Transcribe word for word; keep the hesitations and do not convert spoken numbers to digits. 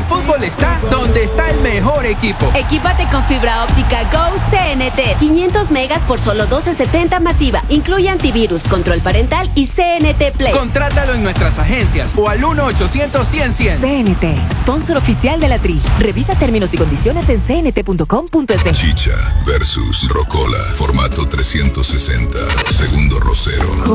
El fútbol está donde está el mejor equipo. Equípate con fibra óptica Go C N T. quinientos megas por solo doce setenta masiva. Incluye antivirus, control parental y C N T Play. Contrátalo en nuestras agencias o al uno ochocientos cien cien. C N T, sponsor oficial de la Tri. Revisa términos y condiciones en c n t punto com punto es de. Chicha versus Rocola, formato trescientos sesenta, segundo rosero.